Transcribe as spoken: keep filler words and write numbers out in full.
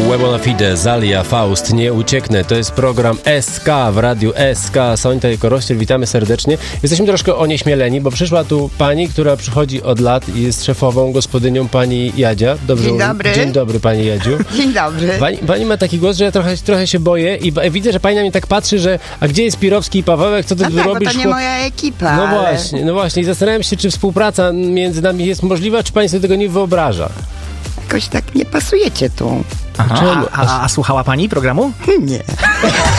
Łebona Fide, Zalia, Faust, Nie ucieknę. To jest program S K w radiu S K. Sońta i Korościel, witamy serdecznie. Jesteśmy troszkę onieśmieleni, bo przyszła tu pani, która przychodzi od lat i jest szefową, gospodynią, pani Jadzia. Dobrze Dzień mówię? dobry. Dzień dobry, pani Jadziu. Dzień dobry. Pani, pani ma taki głos, że ja trochę, trochę się boję i b- widzę, że pani na mnie tak patrzy, że a gdzie jest Pirowski i Pawełek, co ty No tu tak, robisz? bo to nie chłop- moja ekipa. No ale... właśnie, no właśnie. I zastanawiam się, czy współpraca między nami jest możliwa, czy pani sobie tego nie wyobraża. Jakoś tak nie pasujecie tu. Aha, Czemu? a, a, a słuchała pani programu? Nie.